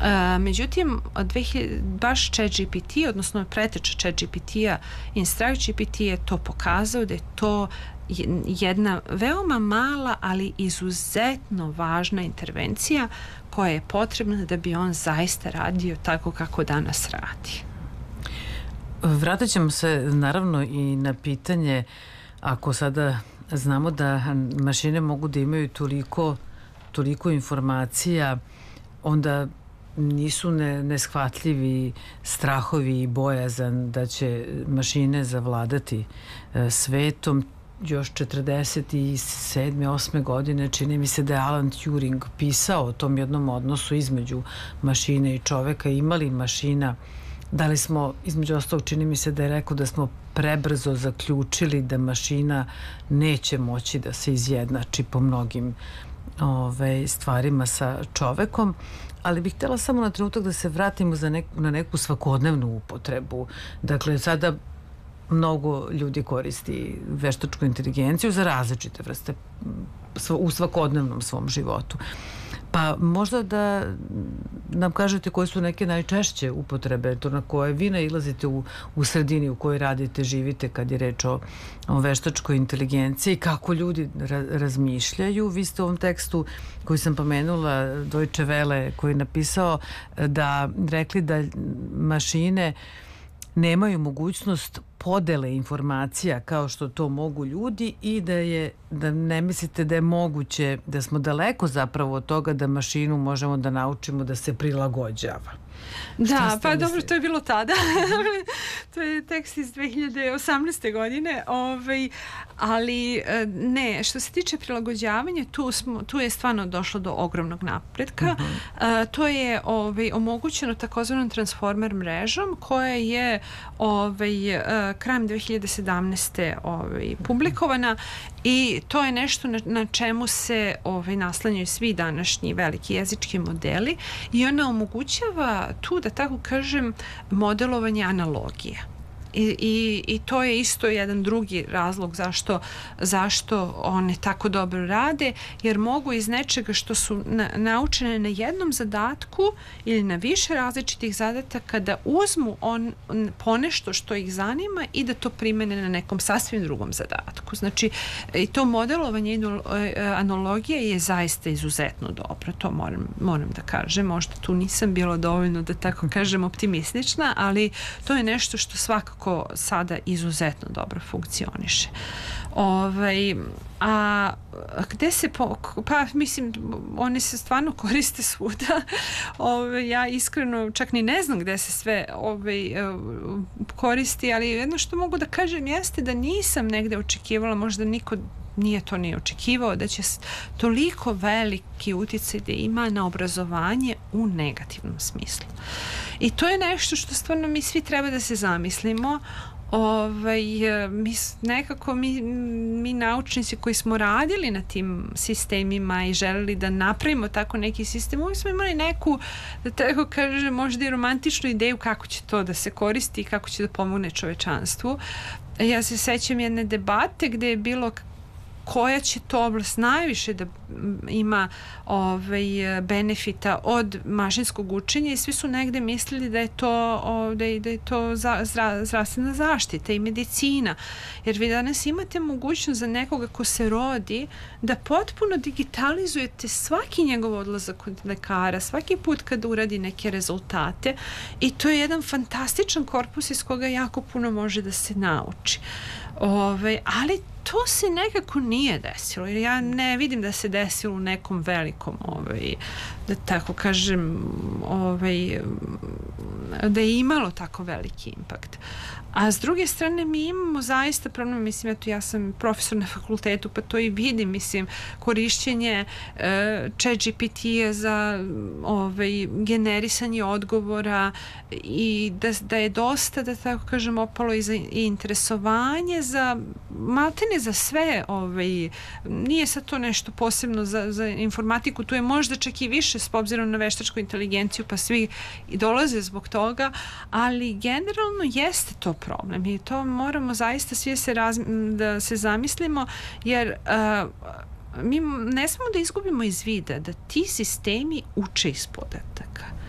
Međutim, baš ChatGPT, odnosno preteča ChatGPT-a, InstructGPT je to pokazao da je to jedna veoma mala, ali izuzetno važna intervencija koja je potrebna da bi on zaista radio tako kako danas radi. Vratit ćemo se naravno i na pitanje, ako sada znamo da mašine mogu da imaju toliko informacija, onda nisu neshvatljivi strahovi i bojazan da će mašine zavladati svetom. Još 47. 8. godine čini mi se da je Alan Turing pisao o tom jednom odnosu između mašine i čoveka. Imali mašina, da li smo, između ostalog čini mi se da je rekao da smo prebrzo zaključili da mašina neće moći da se izjednači po mnogim stvarima sa čovekom, ali bih htjela samo na trenutak da se vratimo na neku svakodnevnu upotrebu. Dakle, sada mnogo ljudi koristi veštačku inteligenciju za različite vrste u svakodnevnom svom životu. Pa možda da nam kažete koje su neke najčešće upotrebe, to na koje vi nailazite u sredini u kojoj radite, živite, kad je reč o veštačkoj inteligenciji, kako ljudi razmišljaju. Vi ste u ovom tekstu koji sam pomenula, Deutsche Welle, koji je napisao rekli da mašine nemaju mogućnost podele informacija kao što to mogu ljudi i da ne mislite da je moguće, da smo daleko zapravo od toga da mašinu možemo da naučimo da se prilagođava. Da, pa dobro, to je bilo tada. To je tekst iz 2018. godine, ali ne, što se tiče prilagođavanja, tu je stvarno došlo do ogromnog napretka. To je omogućeno takozvanom transformer mrežom koja je krajem 2017. Publikovana i to je nešto na čemu se naslanjaju svi današnji veliki jezički modeli i ona omogućava tu, da tako kažem, modelovanje analogije. I to je isto jedan drugi razlog zašto one tako dobro rade, jer mogu iz nečega što su naučene na jednom zadatku ili na više različitih zadataka da uzmu ponešto što ih zanima i da to primene na nekom sasvim drugom zadatku. Znači, i to modelovanje analogije je zaista izuzetno dobro, to moram da kažem. Možda tu nisam bila dovoljno, da tako kažem, optimistična, ali to je nešto što svakako sada izuzetno dobro funkcioniše. A gde se pa mislim, one se stvarno koriste svuda. Ja iskreno čak ni ne znam gde se sve koristi, ali jedno što mogu da kažem jeste da nisam negde očekivala, možda niko nije to ni očekivao, da će toliko veliki uticaj da ima na obrazovanje u negativnom smislu. I to je nešto što stvarno mi svi treba da se zamislimo. Mi naučnici koji smo radili na tim sistemima i želeli da napravimo tako neki sistem, uvijek smo imali neku, da tako kažem, možda i romantičnu ideju kako će to da se koristi i kako će da pomogne čovečanstvu. Ja se sećam jedne debate gde je bilo koja će to oblast najviše da ima benefita od mašinskog učenja i svi su negde mislili da je to zdravstvena zaštita i medicina, jer vi danas imate mogućnost za nekoga ko se rodi da potpuno digitalizujete svaki njegov odlazak kod lekara, svaki put kad uradi neke rezultate i to je jedan fantastičan korpus iz koga jako puno može da se nauči. Ali to se nekako nije desilo, jer ja ne vidim da se desilo u nekom velikom, da tako kažem, da je imalo tako veliki impakt. A s druge strane mi imamo zaista problem, mislim, eto ja sam profesor na fakultetu, pa to i vidim, mislim, korišćenje ChatGPT-a za generisanje odgovora i da je dosta, da tako kažem, opalo i interesovanje za maltene za sve, nije sad to nešto posebno za informatiku, tu je možda čak i više s obzirom na veštačku inteligenciju, pa svi i dolaze zbog toga, ali generalno jeste to problem i to moramo zaista svi da se zamislimo, jer mi ne smemo da izgubimo iz vida da ti sistemi uče iz podataka.